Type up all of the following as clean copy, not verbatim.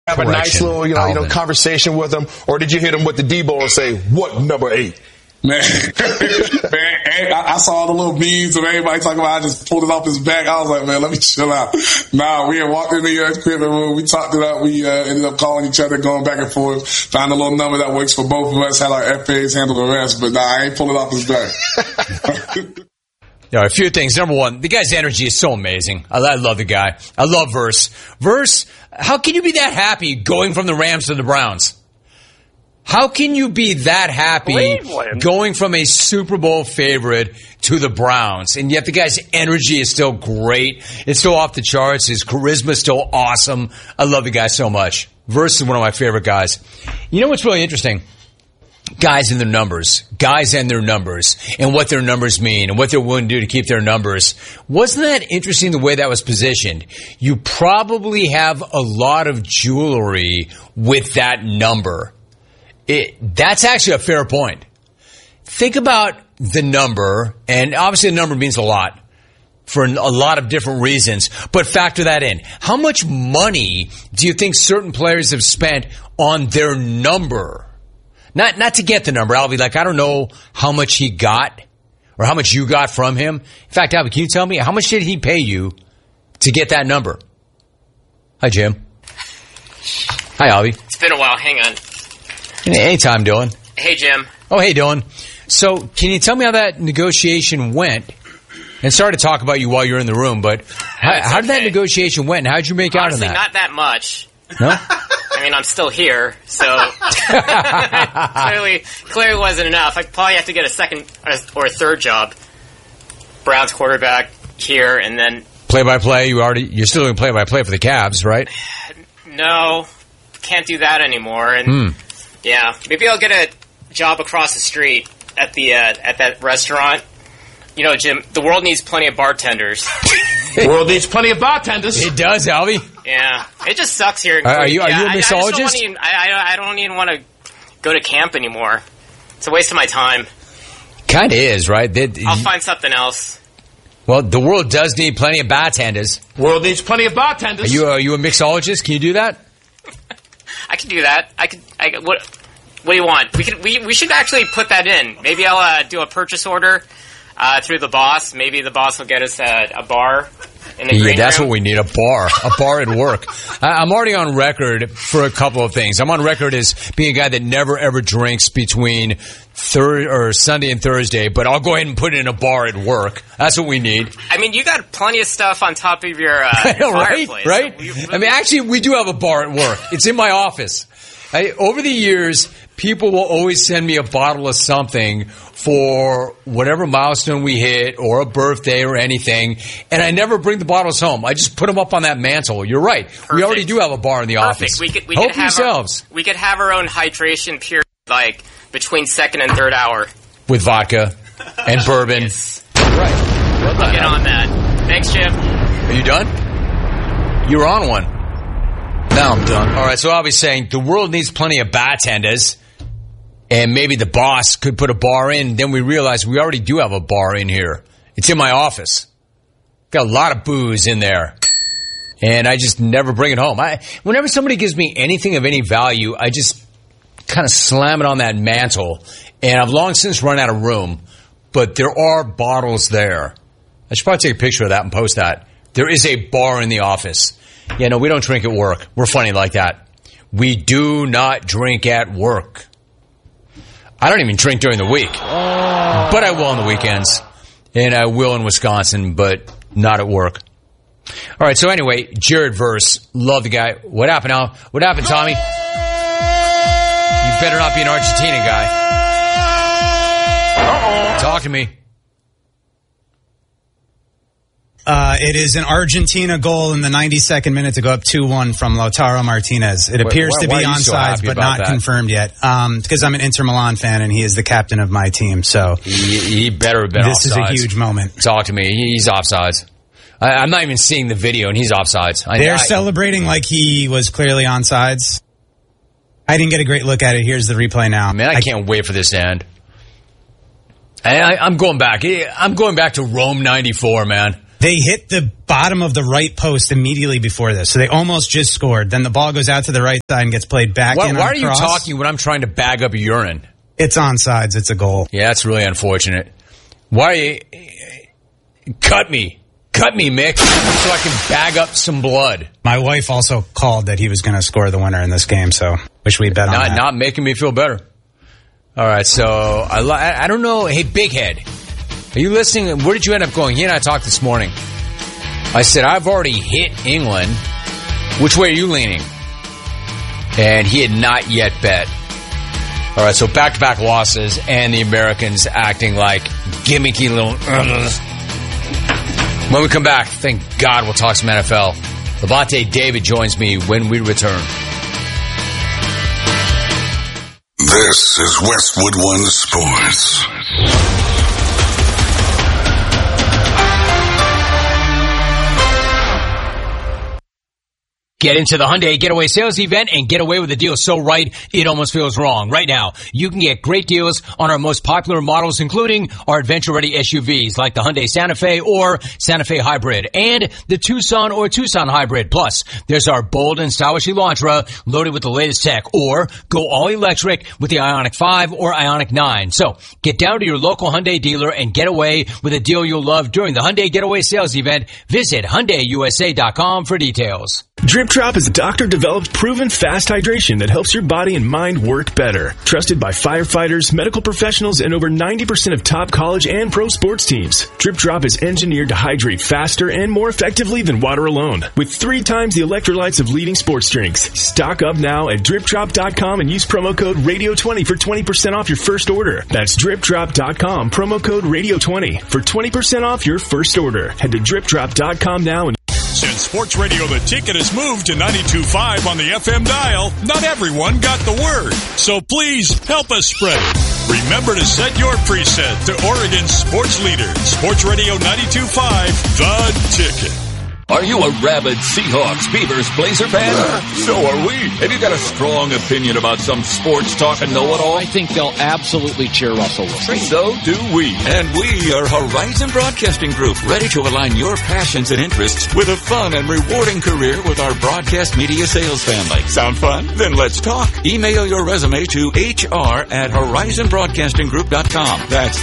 have a nice little, conversation with him, or did you hit him with the D-ball and say, "What number 8?" Man, I saw the little memes of everybody talking about. I just pulled it off his back. I was like, man, let me chill out. Nah, we had walked in the equipment room. We talked it up. We ended up calling each other, going back and forth. Found a little number that works for both of us. Had our FAs handle the rest. But nah, I ain't pulled it off his back. A few things. Number one, the guy's energy is so amazing. I love the guy. I love Verse. Verse, how can you be that happy going from the Rams to the Browns? How can you be that happy going from a Super Bowl favorite to the Browns? And yet the guy's energy is still great. It's still off the charts. His charisma is still awesome. I love the guy so much. Verse is one of my favorite guys. You know what's really interesting? Guys and their numbers. Guys and their numbers. And what their numbers mean. And what they're willing to do to keep their numbers. Wasn't that interesting the way that was positioned? You probably have a lot of jewelry with that number. That's actually a fair point. Think about the number, and obviously the number means a lot for a lot of different reasons, but factor that in. How much money do you think certain players have spent on their number? Not to get the number. I'll be like, I don't know how much he got or how much you got from him. In fact, Albie, can you tell me how much did he pay you to get that number? Hi, Jim. Hi, Albie. It's been a while. Hang on. Anytime, Dylan. Hey, Jim. Oh, hey, Dylan. So, can you tell me how that negotiation went? And sorry to talk about you while you're in the room, but how did that negotiation went? And how did you make out on that? Not that much. No? I mean, I'm still here, so clearly wasn't enough. I probably have to get a second or a third job. Browns quarterback here, and then play-by-play. You're still doing play-by-play for the Cavs, right? No, can't do that anymore. And yeah, maybe I'll get a job across the street at that restaurant. You know, Jim, the world needs plenty of bartenders. The world needs plenty of bartenders. It does, Albie. Yeah, it just sucks here. Are you a mixologist? I don't even want to go to camp anymore. It's a waste of my time. Kind of is, right? I'll find something else. Well, the world does need plenty of bartenders. The world needs plenty of bartenders. Are you a mixologist? Can you do that? I can do that. What do you want? We should actually put that in. Maybe I'll do a purchase order through the boss. Maybe the boss will get us a bar in the green room. That's what we need, a bar at work. I'm already on record for a couple of things. I'm on record as being a guy that never, ever drinks between Sunday and Thursday, but I'll go ahead and put it in a bar at work. That's what we need. I mean, you got plenty of stuff on top of your fireplace. Right? I mean, actually, we do have a bar at work. It's in my office. Over the years, people will always send me a bottle of something for whatever milestone we hit or a birthday or anything, and I never bring the bottles home. I just put them up on that mantle. You're right. Perfect. We already do have a bar in the office. We could Help have yourselves. We could have our own hydration period, like between second and third hour. With vodka and bourbon. Yes. Right. I'll get on that. Thanks, Jim. Are you done? You were on one. Now I'm done. All right, so I'll be saying the world needs plenty of bartenders, and maybe the boss could put a bar in. Then we realize we already do have a bar in here. It's in my office. Got a lot of booze in there, and I just never bring it home. Whenever somebody gives me anything of any value, I just kind of slam it on that mantle, and I've long since run out of room, but there are bottles there. I should probably take a picture of that and post that. There is a bar in the office. Yeah, no, we don't drink at work. We're funny like that. We do not drink at work. I don't even drink during the week. But I will on the weekends. And I will in Wisconsin, but not at work. All right, so anyway, Jared Verse. Love the guy. What happened now? What happened, Tommy? You better not be an Argentina guy. Talk to me. It is an Argentina goal in the 92nd minute to go up 2-1 from Lautaro Martinez. It appears to be onside, but not confirmed yet. Because I'm an Inter Milan fan and he is the captain of my team. So he better have been offsides. This is a huge moment. Talk to me. He's offsides. I'm not even seeing the video, and he's offsides. They're celebrating like he was clearly onside. I didn't get a great look at it. Here's the replay now. Man, I can't wait for this to end. I'm going back. I'm going back to Rome '94, man. They hit the bottom of the right post immediately before this, so they almost just scored. Then the ball goes out to the right side and gets played back in. Why are you talking when I'm trying to bag up urine? It's onside. It's a goal. Yeah, that's really unfortunate. Why are you... Cut me, Mick, so I can bag up some blood. My wife also called that he was going to score the winner in this game, so wish we bet on that. Not making me feel better. All right, so I don't know. Hey, Big Head, are you listening? Where did you end up going? He and I talked this morning. I said, I've already hit England. Which way are you leaning? And he had not yet bet. All right, so back-to-back losses and the Americans acting like gimmicky little... When we come back, thank God we'll talk some NFL. Levante David joins me when we return. This is Westwood One Sports. Get into the Hyundai Getaway Sales Event and get away with a deal so right, it almost feels wrong. Right now, you can get great deals on our most popular models, including our adventure-ready SUVs like the Hyundai Santa Fe or Santa Fe Hybrid and the Tucson or Tucson Hybrid. Plus, there's our bold and stylish Elantra loaded with the latest tech, or go all-electric with the Ioniq 5 or Ioniq 9. So, get down to your local Hyundai dealer and get away with a deal you'll love during the Hyundai Getaway Sales Event. Visit HyundaiUSA.com for details. Drip Drop is a doctor-developed, proven fast hydration that helps your body and mind work better. Trusted by firefighters, medical professionals, and over 90% of top college and pro sports teams. Drip Drop is engineered to hydrate faster and more effectively than water alone, with 3 times the electrolytes of leading sports drinks. Stock up now at DripDrop.com and use promo code Radio20 for 20% off your first order. That's DripDrop.com, promo code Radio20 for 20% off your first order. Head to DripDrop.com now and Since Sports Radio The Ticket has moved to 92.5 on the FM dial, not everyone got the word. So please help us spread it. Remember to set your preset to Oregon's sports leader, Sports Radio 92.5, The Ticket. Are you a rabid Seahawks, Beavers, Blazer fan? So are we. Have you got a strong opinion about some sports talk and know-it-all? I think they'll absolutely cheer Russell Wilson. So do we. And we are Horizon Broadcasting Group, ready to align your passions and interests with a fun and rewarding career with our broadcast media sales family. Sound fun? Then let's talk. Email your resume to hr@horizonbroadcastinggroup.com. That's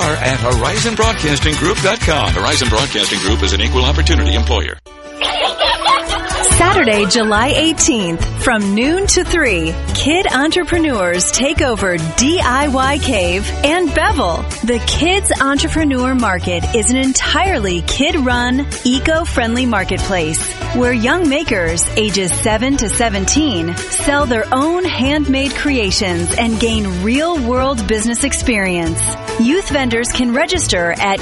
hr@horizonbroadcastinggroup.com. Horizon Broadcasting Group is an equal opportunity employer. Saturday, July 18th, from noon to 3, kid entrepreneurs take over DIY Cave and Bevel. The Kids Entrepreneur Market is an entirely kid-run, eco-friendly marketplace where young makers ages 7 to 17 sell their own handmade creations and gain real-world business experience. Youth vendors can register at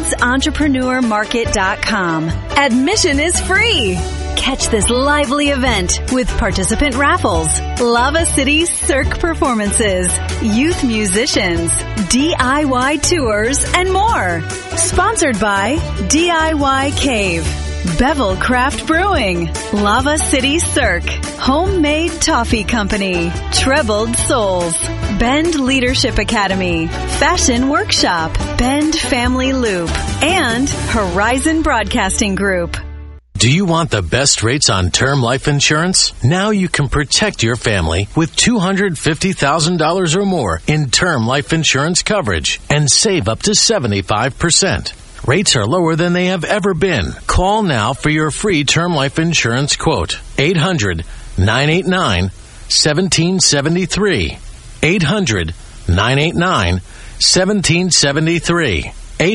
kidsentrepreneur.market.com. Admission is free. Catch this lively event with participant raffles, Lava City Cirque performances, youth musicians, DIY tours, and more. Sponsored by DIY Cave, Bevel Craft Brewing, Lava City Cirque, Homemade Toffee Company, Trebled Souls, Bend Leadership Academy, Fashion Workshop, Bend Family Loop, and Horizon Broadcasting Group. Do you want the best rates on term life insurance? Now you can protect your family with $250,000 or more in term life insurance coverage and save up to 75%. Rates are lower than they have ever been. Call now for your free term life insurance quote. 800-989-1773. 800-989-1773.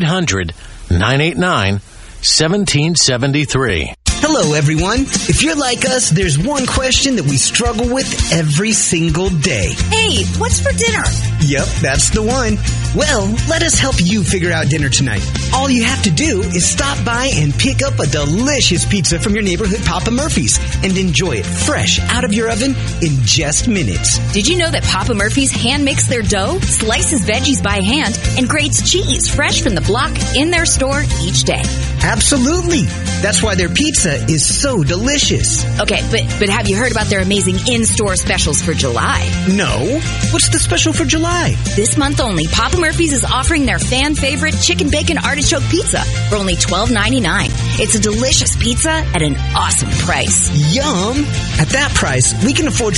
800-989-1773. Hello, everyone. If you're like us, there's one question that we struggle with every single day. Hey, what's for dinner? Yep, that's the one. Well, let us help you figure out dinner tonight. All you have to do is stop by and pick up a delicious pizza from your neighborhood Papa Murphy's and enjoy it fresh out of your oven in just minutes. Did you know that Papa Murphy's hand makes their dough, slices veggies by hand, and grates cheese fresh from the block in their store each day? Absolutely. That's why their pizza is so delicious. Okay, but have you heard about their amazing in-store specials for July? No. What's the special for July? This month only, Papa Murphy's is offering their fan favorite chicken bacon artichoke pizza for only $12.99. It's a delicious pizza at an awesome price. Yum! At that price, we can afford